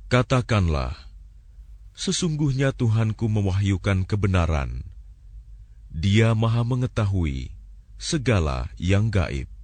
Katakanlah, sesungguhnya Tuhanku mewahyukan kebenaran. Dia Maha mengetahui segala yang gaib.